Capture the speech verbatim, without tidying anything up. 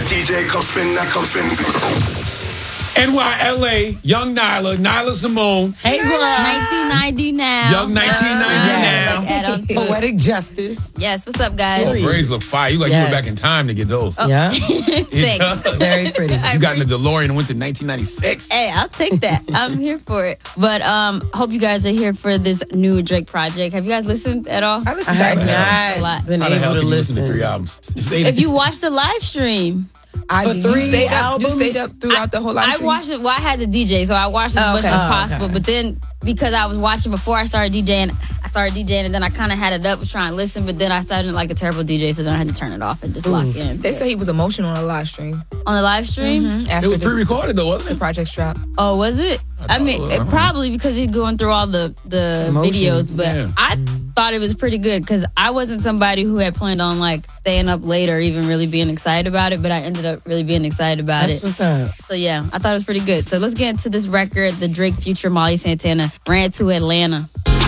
D J come spin, that come spin. N Y L A, Young Nyla, Nyla Simone. Hey, girl. nineteen ninety now. Young nineteen ninety Yeah, like add now. on to it. Poetic justice. Yes, what's up, guys? Oh, braids look fire. You like Yes. you went back in time to get those. Yeah. Thanks. Very pretty. I You got in the DeLorean and went to nineteen ninety-six. Hey, I'll take that. I'm here for it. But um, hope you guys are here for this new Drake project. Have you guys listened at all? I I listened have to A not lot. been How the hell able to can you listen to listen. three albums? If you watch the live stream, I, For you three stayed up. albums? You stayed up throughout the whole live I stream? watched it. Well, I had the D J, so I watched as Oh, much okay. as Oh, possible. okay. But then because I was watching before I started DJing, I started DJing, and then I kind of had it up, was trying to listen. But then I started like a terrible D J, so then I had to turn it off and just lock in. They say he was emotional on the live stream On the live stream. It after was the, pre-recorded though, wasn't the it? project's drop. Oh, was it? I mean, thought- it, probably because he's going through all the the Emotions, videos. But yeah. I thought it was pretty good because I wasn't somebody who had planned on like staying up late or even really being excited about it. But I ended up really being excited about That's it. what's up. So yeah, I thought it was pretty good. So let's get into this record, the Drake Future Molly Santana, Ran to Atlanta.